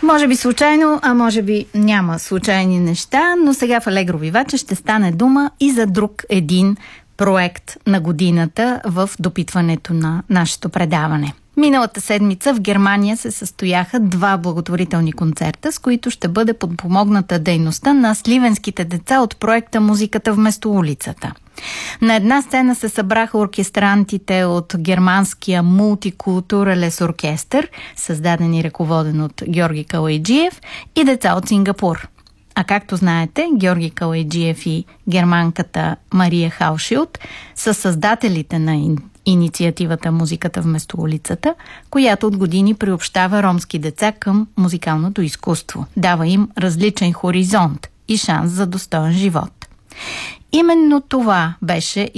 Може би случайно, а може би няма случайни неща, но сега в Алегро Виваче ще стане дума и за друг един проект на годината в допитването на нашето предаване. Миналата седмица в Германия се състояха 2 благотворителни концерта, с които ще бъде подпомогната дейността на сливенските деца от проекта "Музиката вместо улицата". На една сцена се събраха оркестрантите от германския мултикултуралес оркестър, създаден и ръководен от Георги Калайджиев, и деца от Сингапур. А както знаете, Георги Калайджиев и германката Мария Халшилд са създателите на инициативата "Музиката вместо улицата", която от години приобщава ромски деца към музикалното изкуство. Дава им различен хоризонт и шанс за достоен живот. Именно това беше